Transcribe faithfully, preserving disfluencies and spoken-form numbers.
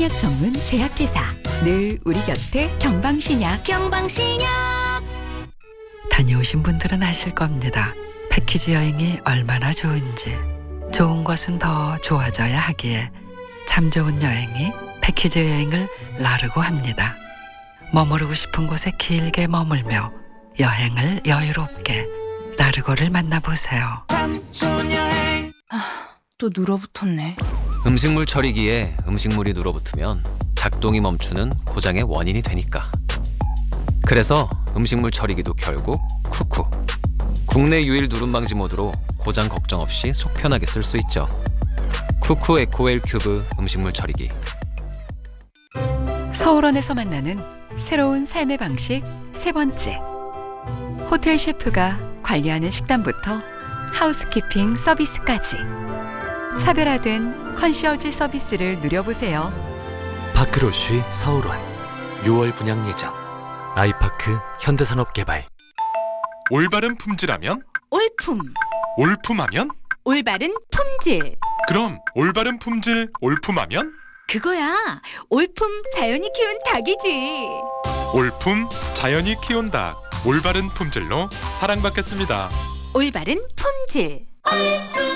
한약 전문 제약회사 늘 우리 곁에 경방신약. 경방신약. 다녀오신 분들은 아실 겁니다. 패키지 여행이 얼마나 좋은지. 좋은 것은 더 좋아져야 하기에 참 좋은 여행이 패키지 여행을 나르고 합니다. 머무르고 싶은 곳에 길게 머물며 여행을 여유롭게 나르고를 만나보세요. 또 눌어붙었네. 음식물 처리기에 음식물이 눌어붙으면 작동이 멈추는 고장의 원인이 되니까. 그래서 음식물 처리기도 결국 쿠쿠. 국내 유일 누름 방지 모드로 고장 걱정 없이 속 편하게 쓸 수 있죠. 쿠쿠 에코웰 큐브 음식물 처리기. 서울원에서 만나는 새로운 삶의 방식 세 번째. 호텔 셰프가 관리하는 식단부터 하우스키핑 서비스까지 차별화된 컨시어지 서비스를 누려보세요. 파크로쉬 서울원 유월 분양 예정. 아이파크 현대산업개발. 올바른 품질하면? 올품. 올품하면? 올바른 품질. 그럼 올바른 품질 올품하면? 그거야. 올품 자연이 키운 닭이지. 올품 자연이 키운 닭. 올바른 품질로 사랑받겠습니다. 올바른 품질.